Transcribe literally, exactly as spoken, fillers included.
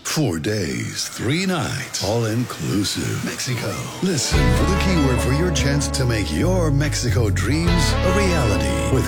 Four days, three nights, all inclusive. Mexico. Listen for the keyword for your chance to make your Mexico dreams a reality with